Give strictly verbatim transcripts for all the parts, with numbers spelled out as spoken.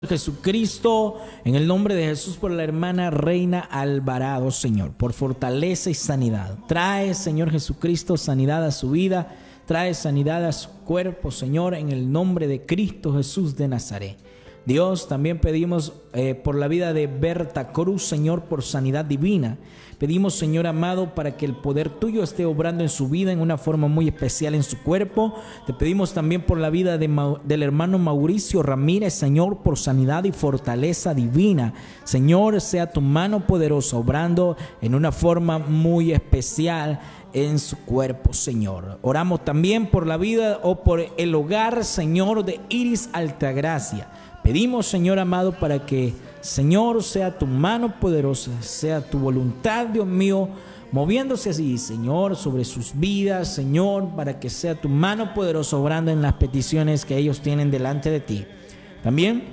Jesucristo, en el nombre de Jesús, por la hermana Reina Alvarado, Señor, por fortaleza y sanidad. Trae, Señor Jesucristo, sanidad a su vida, trae sanidad a su cuerpo, Señor, en el nombre de Cristo Jesús de Nazaret. Dios, también pedimos eh, por la vida de Berta Cruz, Señor, por sanidad divina. Pedimos, Señor amado, para que el poder tuyo esté obrando en su vida en una forma muy especial en su cuerpo. Te pedimos también por la vida de Ma- del hermano Mauricio Ramírez, Señor, por sanidad y fortaleza divina. Señor, sea tu mano poderosa obrando en una forma muy especial en su cuerpo, Señor. Oramos también por la vida o por el hogar, Señor, de Iris Altagracia. Pedimos, Señor amado, para que, Señor, sea tu mano poderosa, sea tu voluntad, Dios mío, moviéndose así, Señor, sobre sus vidas, Señor, para que sea tu mano poderosa obrando en las peticiones que ellos tienen delante de ti. También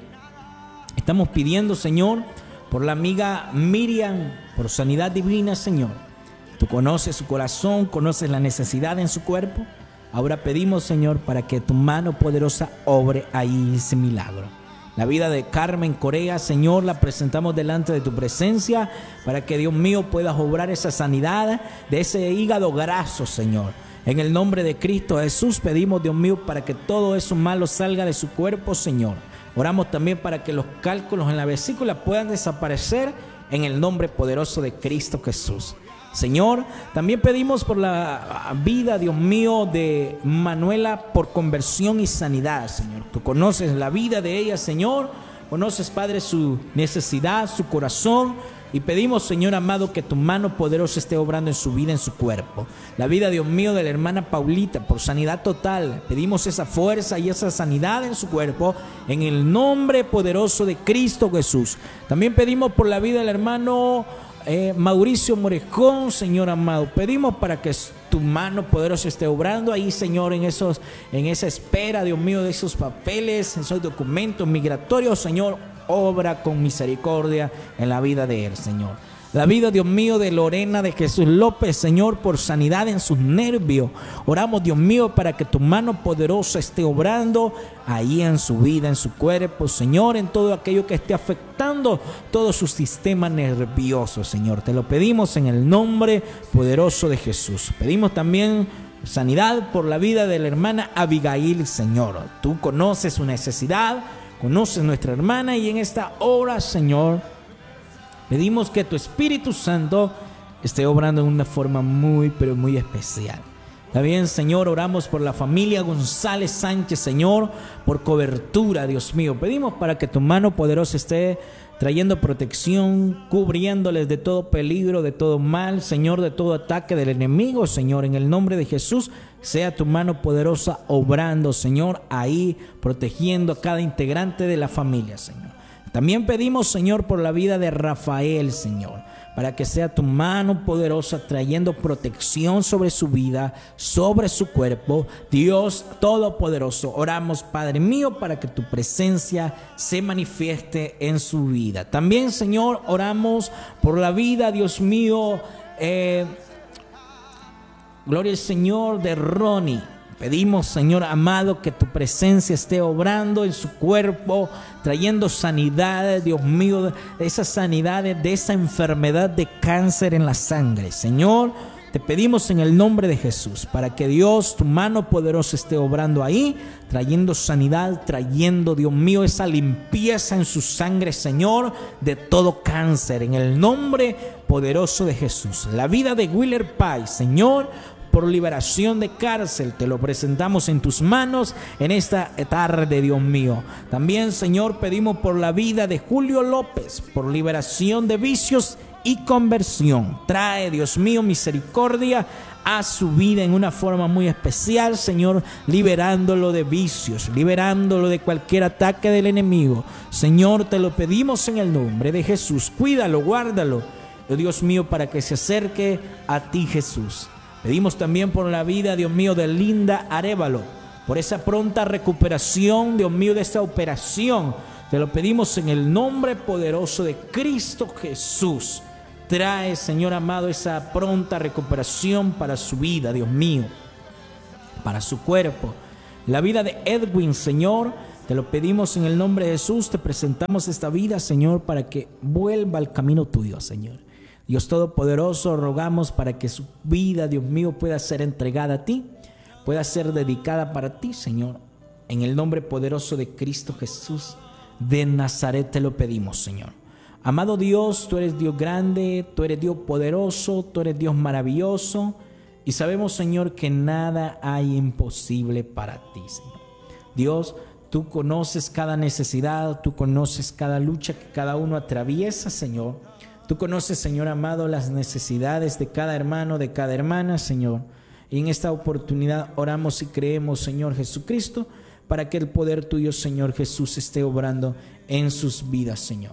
estamos pidiendo, Señor, por la amiga Miriam, por sanidad divina, Señor. Tú conoces su corazón, conoces la necesidad en su cuerpo. Ahora pedimos, Señor, para que tu mano poderosa obre ahí ese milagro. La vida de Carmen Correa, Señor, la presentamos delante de tu presencia para que, Dios mío, puedas obrar esa sanidad de ese hígado graso, Señor. En el nombre de Cristo Jesús pedimos, Dios mío, para que todo eso malo salga de su cuerpo, Señor. Oramos también para que los cálculos en la vesícula puedan desaparecer en el nombre poderoso de Cristo Jesús. Señor, también pedimos por la vida, Dios mío, de Manuela, por conversión y sanidad, Señor. Tú conoces la vida de ella, Señor. Conoces, Padre, su necesidad, su corazón. Y pedimos, Señor amado, que tu mano poderosa esté obrando en su vida, en su cuerpo. La vida, Dios mío, de la hermana Paulita, por sanidad total. Pedimos esa fuerza y esa sanidad en su cuerpo, en el nombre poderoso de Cristo Jesús. También pedimos por la vida del hermano Eh, Mauricio Morejón, Señor amado. Pedimos para que tu mano poderosa esté obrando ahí, Señor, en esos, en esa espera, Dios mío, de esos papeles, esos documentos migratorios, Señor. Obra con misericordia en la vida de él, Señor. La vida, Dios mío, de Lorena de Jesús López, Señor, por sanidad en sus nervios. Oramos, Dios mío, para que tu mano poderosa esté obrando ahí en su vida, en su cuerpo, Señor, en todo aquello que esté afectando todo su sistema nervioso, Señor. Te lo pedimos en el nombre poderoso de Jesús. Pedimos también sanidad por la vida de la hermana Abigail, Señor. Tú conoces su necesidad, conoces nuestra hermana, y en esta hora, Señor, pedimos que tu Espíritu Santo esté obrando en una forma muy, pero muy especial. También, Señor, oramos por la familia González Sánchez, Señor, por cobertura, Dios mío. Pedimos para que tu mano poderosa esté trayendo protección, cubriéndoles de todo peligro, de todo mal, Señor, de todo ataque del enemigo, Señor. En el nombre de Jesús, sea tu mano poderosa obrando, Señor, ahí, protegiendo a cada integrante de la familia, Señor. También pedimos, Señor, por la vida de Rafael, Señor, para que sea tu mano poderosa trayendo protección sobre su vida, sobre su cuerpo. Dios Todopoderoso, oramos, Padre mío, para que tu presencia se manifieste en su vida. También, Señor, oramos por la vida, Dios mío, eh, gloria al Señor, de Ronnie. Pedimos, Señor amado, que tu presencia esté obrando en su cuerpo, trayendo sanidad, Dios mío, esa sanidad de esa enfermedad de cáncer en la sangre. Señor, te pedimos en el nombre de Jesús, para que Dios, tu mano poderosa esté obrando ahí, trayendo sanidad, trayendo, Dios mío, esa limpieza en su sangre, Señor, de todo cáncer, en el nombre poderoso de Jesús. La vida de Willer Pye, Señor, por liberación de cárcel, te lo presentamos en tus manos en esta tarde, Dios mío. También, Señor, pedimos por la vida de Julio López, por liberación de vicios y conversión. Trae, Dios mío, misericordia a su vida en una forma muy especial, Señor, liberándolo de vicios, liberándolo de cualquier ataque del enemigo. Señor, te lo pedimos en el nombre de Jesús. Cuídalo, guárdalo, Dios mío, para que se acerque a ti, Jesús. Pedimos también por la vida, Dios mío, de Linda Arévalo, por esa pronta recuperación, Dios mío, de esta operación. Te lo pedimos en el nombre poderoso de Cristo Jesús. Trae, Señor amado, esa pronta recuperación para su vida, Dios mío, para su cuerpo. La vida de Edwin, Señor, Te lo pedimos en el nombre de Jesús. Te presentamos esta vida, Señor, para que vuelva al camino tuyo, Señor. Dios Todopoderoso, rogamos para que su vida, Dios mío, pueda ser entregada a ti, pueda ser dedicada para ti, Señor. En el nombre poderoso de Cristo Jesús de Nazaret te lo pedimos, Señor. Amado Dios, tú eres Dios grande, tú eres Dios poderoso, tú eres Dios maravilloso. Y sabemos, Señor, que nada hay imposible para ti, Señor. Dios, tú conoces cada necesidad, tú conoces cada lucha que cada uno atraviesa, Señor. Tú conoces, Señor amado, las necesidades de cada hermano, de cada hermana, Señor. Y en esta oportunidad oramos y creemos, Señor Jesucristo, para que el poder tuyo, Señor Jesús, esté obrando en sus vidas, Señor.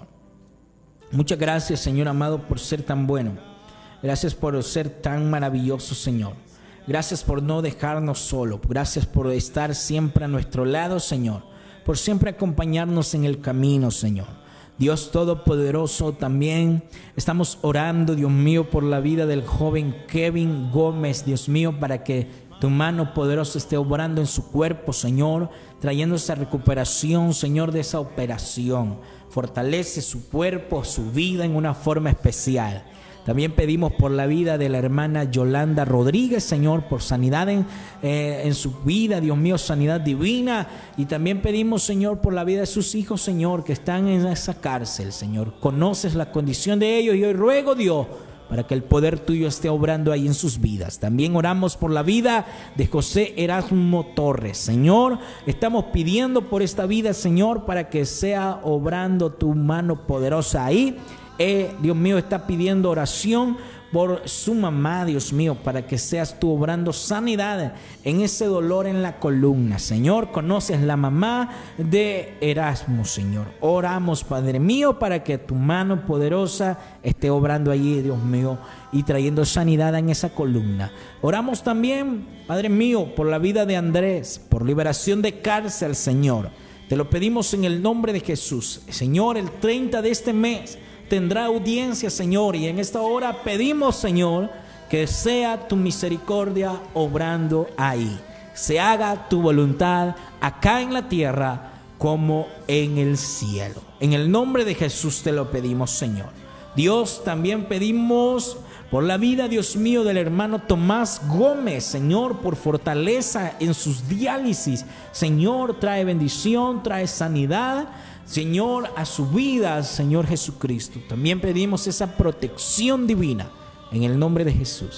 Muchas gracias, Señor amado, por ser tan bueno. Gracias por ser tan maravilloso, Señor. Gracias por no dejarnos solos. Gracias por estar siempre a nuestro lado, Señor. Por siempre acompañarnos en el camino, Señor. Dios Todopoderoso, también estamos orando, Dios mío, por la vida del joven Kevin Gómez, Dios mío, para que tu mano poderosa esté obrando en su cuerpo, Señor, trayendo esa recuperación, Señor, de esa operación. Fortalece su cuerpo, su vida en una forma especial. También pedimos por la vida de la hermana Yolanda Rodríguez, Señor, por sanidad en, eh, en su vida, Dios mío, sanidad divina. Y también pedimos, Señor, por la vida de sus hijos, Señor, que están en esa cárcel, Señor. Conoces la condición de ellos y hoy ruego, Dios, para que el poder tuyo esté obrando ahí en sus vidas. También oramos por la vida de José Erasmo Torres, Señor. Estamos pidiendo por esta vida, Señor, para que sea obrando tu mano poderosa ahí. Eh, Dios mío, está pidiendo oración por su mamá, Dios mío, para que seas tú obrando sanidad en ese dolor en la columna. Señor, conoces la mamá de Erasmo, Señor. Oramos, Padre mío, para que tu mano poderosa esté obrando allí, Dios mío, y trayendo sanidad en esa columna. Oramos también, Padre mío, por la vida de Andrés, por liberación de cárcel, Señor. Te lo pedimos en el nombre de Jesús. Señor, el treinta de este mes tendrá audiencia, Señor, y en esta hora pedimos, Señor, que sea tu misericordia obrando ahí. Se haga tu voluntad acá en la tierra como en el cielo. En el nombre de Jesús te lo pedimos, Señor. Dios, también pedimos por la vida, Dios mío, del hermano Tomás Gómez, Señor, por fortaleza en sus diálisis. Señor, trae bendición, trae sanidad, Señor, a su vida, Señor Jesucristo. También pedimos esa protección divina en el nombre de Jesús.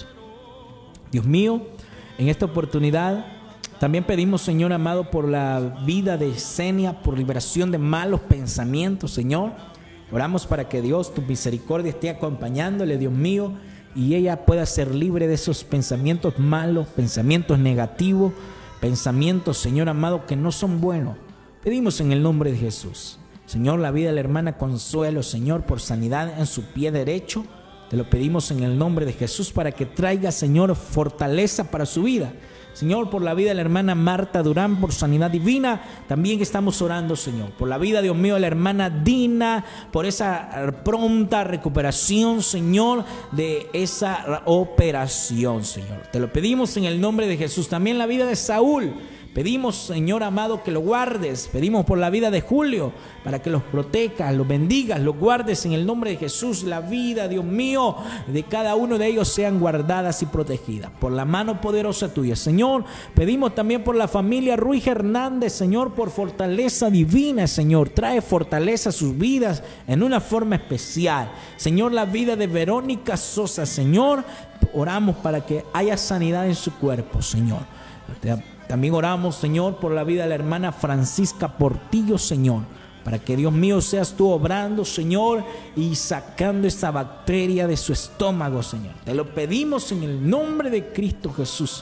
Dios mío, en esta oportunidad también pedimos, Señor amado, por la vida de Senia, por liberación de malos pensamientos, Señor. Oramos para que Dios, tu misericordia, esté acompañándole, Dios mío, y ella pueda ser libre de esos pensamientos malos, pensamientos negativos, pensamientos, Señor amado, que no son buenos. Pedimos en el nombre de Jesús. Señor, la vida de la hermana Consuelo, Señor, por sanidad en su pie derecho. Te lo pedimos en el nombre de Jesús para que traiga, Señor, fortaleza para su vida. Señor, por la vida de la hermana Marta Durán, por sanidad divina, también estamos orando, Señor. Por la vida, Dios mío, de la hermana Dina, por esa pronta recuperación, Señor, de esa operación, Señor. Te lo pedimos en el nombre de Jesús. También la vida de Saúl. Pedimos, Señor amado, que lo guardes. Pedimos por la vida de Julio, para que los protejas, los bendigas, los guardes en el nombre de Jesús. La vida, Dios mío, de cada uno de ellos sean guardadas y protegidas por la mano poderosa tuya. Señor, pedimos también por la familia Ruiz Hernández, Señor, por fortaleza divina, Señor. Trae fortaleza a sus vidas en una forma especial. Señor, la vida de Verónica Sosa, Señor, oramos para que haya sanidad en su cuerpo, Señor. También oramos, Señor, por la vida de la hermana Francisca Portillo, Señor, para que, Dios mío, seas tú obrando, Señor, y sacando esa bacteria de su estómago, Señor. Te lo pedimos en el nombre de Cristo Jesús.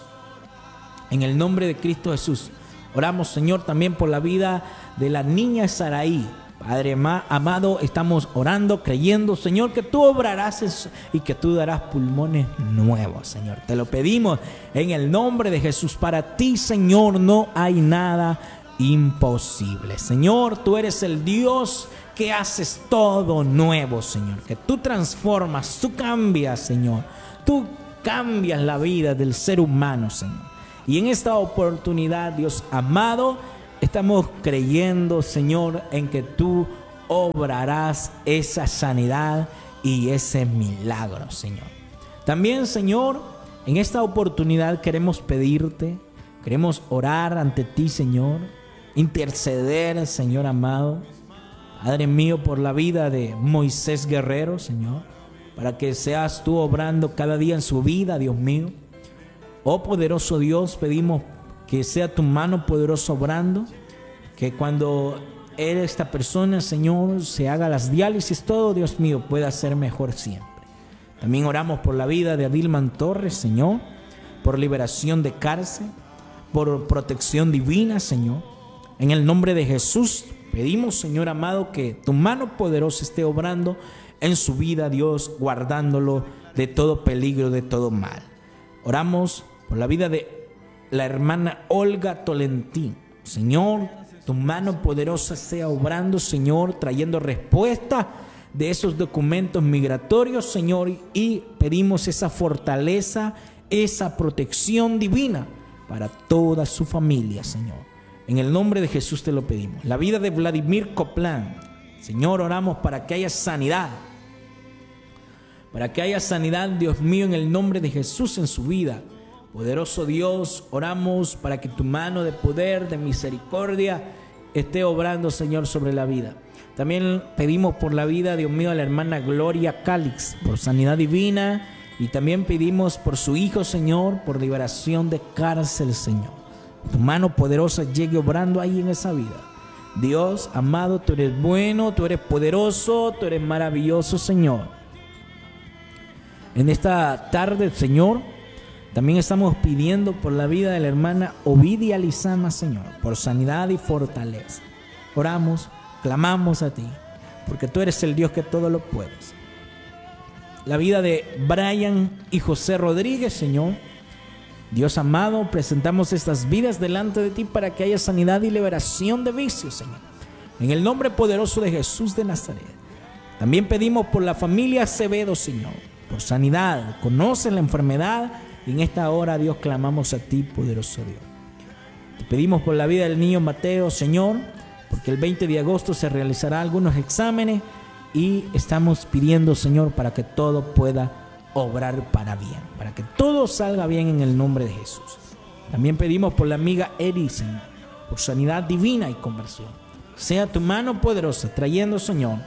En el nombre de Cristo Jesús. Oramos, Señor, también por la vida de la niña Saraí. Padre amado, estamos orando, creyendo, Señor, que tú obrarás y que tú darás pulmones nuevos, Señor. Te lo pedimos en el nombre de Jesús. Para ti, Señor, no hay nada imposible. Señor, tú eres el Dios que haces todo nuevo, Señor. Que tú transformas, tú cambias, Señor. Tú cambias la vida del ser humano, Señor. Y en esta oportunidad, Dios amado, Estamos creyendo, Señor, en que tú obrarás esa sanidad y ese milagro, Señor. También, Señor, en esta oportunidad queremos pedirte, queremos orar ante ti, Señor, interceder, Señor amado, Padre mío, por la vida de Moisés Guerrero, Señor, para que seas tú obrando cada día en su vida, Dios mío. Oh poderoso Dios, pedimos que sea tu mano poderosa obrando, que cuando Él, esta persona, Señor, se haga las diálisis, todo, Dios mío, pueda ser mejor siempre. También oramos por la vida de Adilman Torres, Señor, por liberación de cárcel, por protección divina, Señor. En el nombre de Jesús pedimos, Señor amado, que tu mano poderosa esté obrando en su vida, Dios, guardándolo de todo peligro, de todo mal. Oramos por la vida de la hermana Olga Tolentín. Señor, tu mano poderosa sea obrando, Señor, trayendo respuesta de esos documentos migratorios, Señor, y pedimos esa fortaleza, esa protección divina para toda su familia, Señor. En el nombre de Jesús te lo pedimos. La vida de Vladimir Coplán, Señor, oramos para que haya sanidad, para que haya sanidad, Dios mío, en el nombre de Jesús en su vida. Poderoso Dios, oramos para que tu mano de poder, de misericordia, esté obrando, Señor, sobre la vida. También pedimos por la vida, Dios mío, a la hermana Gloria Calix, por sanidad divina. Y también pedimos por su hijo, Señor, por liberación de cárcel, Señor. Tu mano poderosa llegue obrando ahí en esa vida. Dios amado, tú eres bueno, tú eres poderoso, tú eres maravilloso, Señor. En esta tarde, Señor, también estamos pidiendo por la vida de la hermana Ovidia Lizama, Señor, por sanidad y fortaleza. Oramos, clamamos a ti, porque tú eres el Dios que todo lo puedes. La vida de Brian y José Rodríguez, Señor. Dios amado, presentamos estas vidas delante de ti para que haya sanidad y liberación de vicios, Señor. En el nombre poderoso de Jesús de Nazaret. También pedimos por la familia Acevedo, Señor, por sanidad. Conoces la enfermedad y en esta hora, Dios, clamamos a ti, poderoso Dios. Te pedimos por la vida del niño Mateo, Señor, porque el veinte de agosto se realizará algunos exámenes y estamos pidiendo, Señor, para que todo pueda obrar para bien, para que todo salga bien en el nombre de Jesús. También pedimos por la amiga Eri, Señor, por sanidad divina y conversión. Sea tu mano poderosa trayendo, Señor,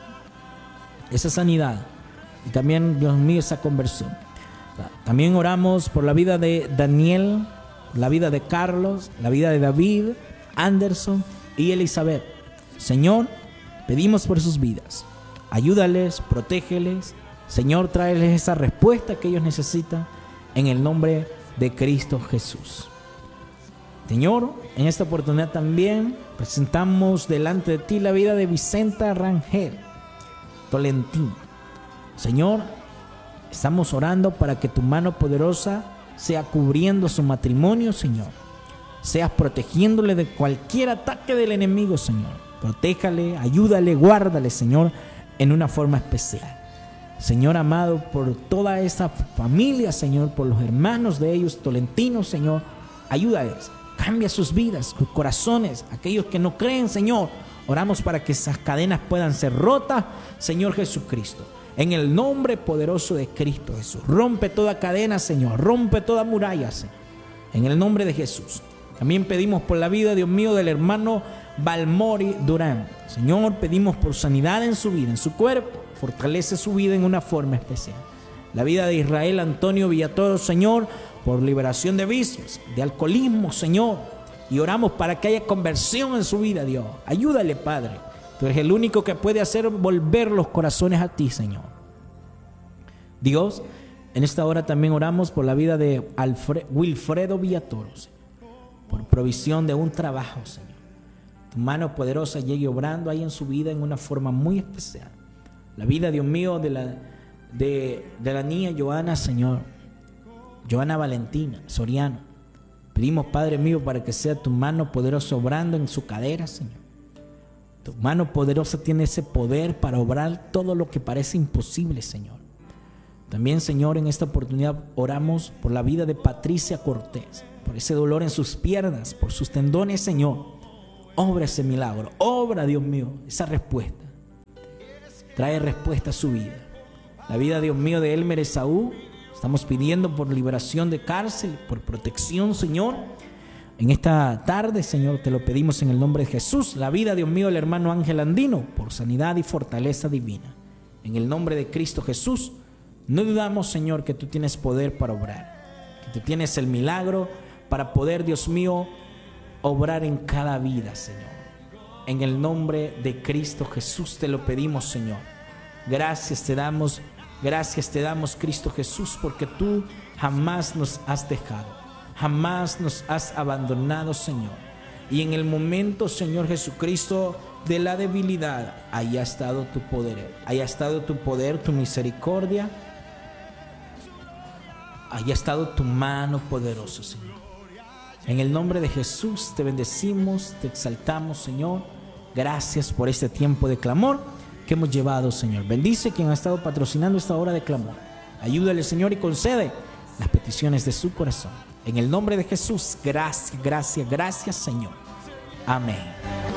esa sanidad y también, Dios mío, esa conversión. También oramos por la vida de Daniel, la vida de Carlos, la vida de David, Anderson y Elizabeth. Señor, pedimos por sus vidas. Ayúdales, protégeles. Señor, tráeles esa respuesta que ellos necesitan en el nombre de Cristo Jesús. Señor, en esta oportunidad también presentamos delante de ti la vida de Vicenta Rangel Tolentino. Señor, estamos orando para que tu mano poderosa sea cubriendo su matrimonio, Señor. Seas protegiéndole de cualquier ataque del enemigo, Señor. Protéjale, ayúdale, guárdale, Señor, en una forma especial. Señor amado, por toda esa familia, Señor, por los hermanos de ellos, tolentinos, Señor, ayúdales, cambia sus vidas, sus corazones, aquellos que no creen, Señor, oramos para que esas cadenas puedan ser rotas, Señor Jesucristo, en el nombre poderoso de Cristo Jesús. Rompe toda cadena, Señor, rompe toda muralla, Señor, en el nombre de Jesús. También pedimos por la vida, Dios mío, del hermano Balmori Durán. Señor, pedimos por sanidad en su vida, en su cuerpo. Fortalece su vida en una forma especial. La vida de Israel Antonio Villatoro, Señor, por liberación de vicios, de alcoholismo, Señor. Y oramos para que haya conversión en su vida, Dios. Ayúdale, Padre. Tú eres el único que puede hacer volver los corazones a ti, Señor. Dios, en esta hora también oramos por la vida de Alfred, Wilfredo Villatoro, Señor, por provisión de un trabajo, Señor. Tu mano poderosa llegue obrando ahí en su vida en una forma muy especial. La vida, Dios mío, de la, de, de la niña Joana, Señor, Joana Valentina Soriano. Pedimos, Padre mío, para que sea tu mano poderosa obrando en su cadera, Señor. Tu mano poderosa tiene ese poder para obrar todo lo que parece imposible, Señor. También, Señor, en esta oportunidad oramos por la vida de Patricia Cortés, por ese dolor en sus piernas, por sus tendones, Señor. Obra ese milagro. Obra, Dios mío, esa respuesta. Trae respuesta a su vida. La vida, Dios mío, de Elmer Esaú. Estamos pidiendo por liberación de cárcel, por protección, Señor. En esta tarde, Señor, te lo pedimos en el nombre de Jesús. La vida, Dios mío, del hermano Ángel Andino, por sanidad y fortaleza divina. En el nombre de Cristo Jesús, no dudamos, Señor, que tú tienes poder para obrar, que tú tienes el milagro para poder, Dios mío, obrar en cada vida, Señor. En el nombre de Cristo Jesús te lo pedimos, Señor. Gracias te damos, gracias te damos, Cristo Jesús, porque tú jamás nos has dejado. Jamás nos has abandonado, Señor. Y en el momento, Señor Jesucristo, de la debilidad, ahí ha estado tu poder. Ahí ha estado tu poder, tu misericordia. Ahí ha estado tu mano poderosa, Señor. En el nombre de Jesús te bendecimos, te exaltamos, Señor. Gracias por este tiempo de clamor que hemos llevado, Señor. Bendice quien ha estado patrocinando esta hora de clamor. Ayúdale, Señor, y concede las peticiones de su corazón. En el nombre de Jesús, gracias, gracias, gracias, Señor. Amén.